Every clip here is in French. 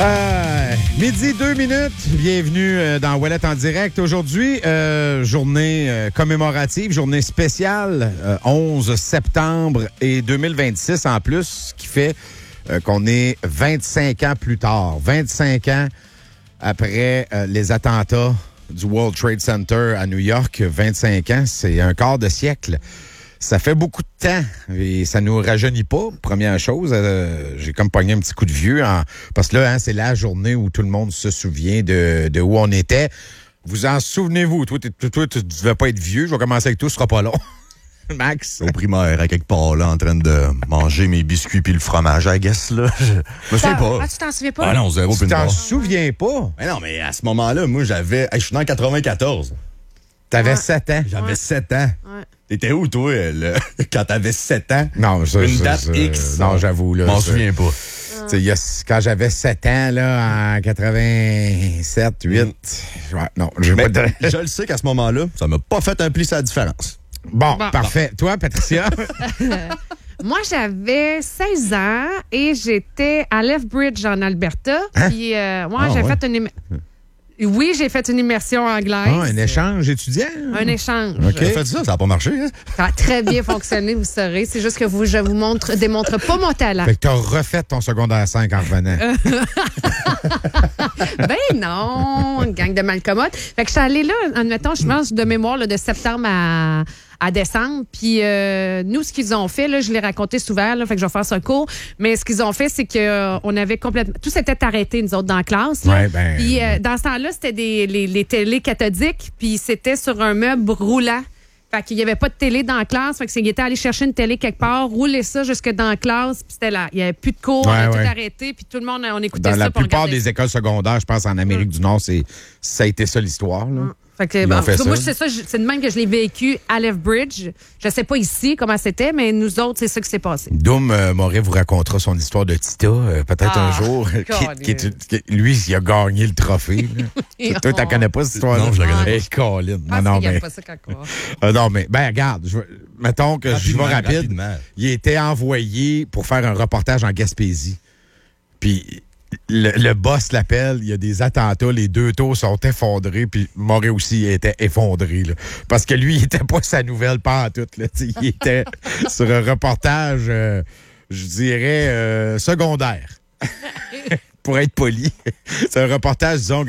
Midi, 2 minutes. Bienvenue dans Ouellet en direct. Aujourd'hui, journée commémorative, journée spéciale, 11 septembre et 2026 en plus, ce qui fait qu'on est 25 ans plus tard. 25 ans après les attentats du World Trade Center à New York. 25 ans, c'est un quart de siècle. Ça fait beaucoup de temps et ça nous rajeunit pas. Première chose, j'ai comme pogné un petit coup de vieux parce que là, c'est la journée où tout le monde se souvient de où on était. Vous en souvenez-vous? Toi, tu devais pas être vieux. Je vais commencer avec toi, ce sera pas long. Max? Au primaire, à quelque part, là, en train de manger mes biscuits puis le fromage, I guess, là. Je me souviens pas. Ah, tu t'en souviens pas? Ah non, zéro. Tu t'en souviens pas? Mais non, mais à ce moment-là, moi, j'avais... je suis né en 94. T'avais 7 ans. J'avais 7 ans. Ouais. T'étais où, toi, quand t'avais 7 ans? Non, Une date X. Non, j'avoue. Là, je m'en souviens pas. Quand j'avais 7 ans, là, en 87, 8, ouais, non, je vais pas Je le sais qu'à ce moment-là, ça m'a pas fait un pli sur la différence. Bon, parfait. Toi, Patricia? Moi, j'avais 16 ans et j'étais à Lethbridge, en Alberta. Hein? Puis, j'ai fait une immersion anglaise. Ah, un échange étudiant? Un échange. OK. J'ai fait ça n'a pas marché, hein? Ça a très bien fonctionné, vous saurez. C'est juste que je vous démontre pas mon talent. Fait que t'as refait ton secondaire 5 en revenant. Ben non, une gang de malcommodes. Fait que je suis allée là, admettons, je pense de mémoire là, de septembre à décembre. Puis nous, ce qu'ils ont fait, là, je l'ai raconté souvent, là, fait que je vais faire ça court. Mais ce qu'ils ont fait, c'est qu'on avait complètement... Tout s'était arrêté, nous autres, dans la classe. Là. Ouais, ben, puis dans ce temps-là, c'était les télés cathodiques, puis c'était sur un meuble roulant. Fait qu'il n'y avait pas de télé dans la classe. Fait qu'ils étaient allés chercher une télé quelque part, rouler ça jusque dans la classe, puis c'était là. Il n'y avait plus de cours, on a tout arrêté, puis tout le monde, on écoutait dans ça. la plupart des écoles secondaires, je pense, en Amérique du Nord, ça a été ça l'histoire, là. Fait que, moi, c'est de même que je l'ai vécu à Lethbridge. Je sais pas ici comment c'était, mais nous autres, c'est ça qui s'est passé. Doom Moret vous racontera son histoire de Tita, peut-être un jour. Lui, il a gagné le trophée. Toi, t'en connais pas cette histoire-là? Non, je la connais pas. Colin. Non, mais... pas ça non, mais, regarde, mettons que je vais rapide. Il était envoyé pour faire un reportage en Gaspésie. Puis... Le boss l'appelle, il y a des attentats, les 2 tours sont effondrés, puis Moret aussi était effondré. Là, parce que lui, il était pas sa nouvelle pantoute. Là, il était sur un reportage, je dirais, secondaire. Pour être poli. C'est un reportage, disons,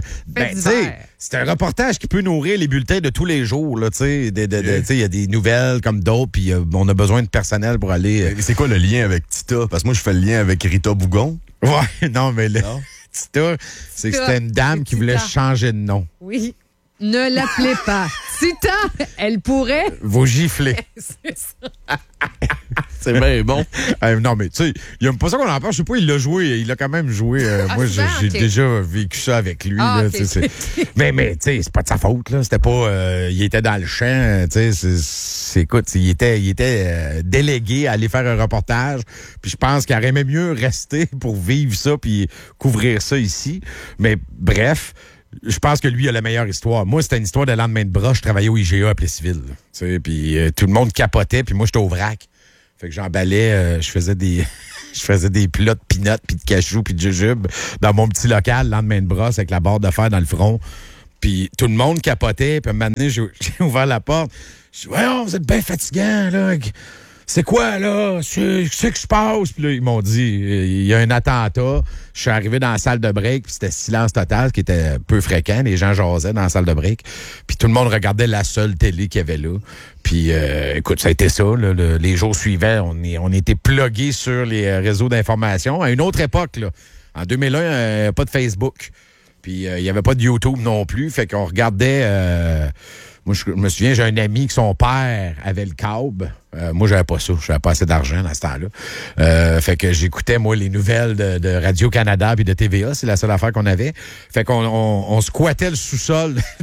c'est un reportage qui peut nourrir les bulletins de tous les jours. Il y a des nouvelles comme d'autres, puis on a besoin de personnel pour aller... C'est quoi le lien avec Tita? Parce que moi, je fais le lien avec Rita Bougon. Ouais, non, mais Tita, c'est que c'était une dame qui voulait changer de nom. Oui. Ne l'appelez pas Tita, elle pourrait... Vous gifler. C'est ça. C'est bien bon. Non, mais tu sais, il n'aime pas ça qu'on en parle. Je sais pas, il l'a joué. Il a quand même joué. Moi, j'ai déjà vécu ça avec lui. Là, okay. Mais tu sais, c'est pas de sa faute. Là. C'était pas... il était dans le champ. Écoute, il était délégué à aller faire un reportage. Puis je pense qu'il aurait aimé mieux rester pour vivre ça puis couvrir ça ici. Mais bref... Je pense que lui a la meilleure histoire. Moi, c'était une histoire de lendemain de bras. Je travaillais au IGA à Plessisville. Puis tout le monde capotait, puis moi, j'étais au vrac. Fait que j'emballais, je faisais des plats de peanuts, puis de cachou, puis de jujube dans mon petit local, lendemain de brosse, avec la barre de fer dans le front. Puis tout le monde capotait. Puis à un moment donné, j'ai ouvert la porte. Je dis, voyons, vous êtes bien fatigant, là. C'est quoi, là? C'est que je passe. Puis là, ils m'ont dit, il y a un attentat. Je suis arrivé dans la salle de break, puis c'était silence total, ce qui était peu fréquent. Les gens jasaient dans la salle de break. Puis tout le monde regardait la seule télé qu'il y avait là. Puis, écoute, ça a été ça. Là, les jours suivants, on était plugués sur les réseaux d'information. À une autre époque, là, en 2001, pas de Facebook. Puis, il n'y avait pas de YouTube non plus. Fait qu'on regardait... moi, je me souviens, j'ai un ami que son père avait le câble. Moi, j'avais pas ça. J'avais pas assez d'argent dans ce temps-là. Fait que j'écoutais, moi, les nouvelles de Radio-Canada puis de TVA. C'est la seule affaire qu'on avait. Fait qu'on squattait le sous-sol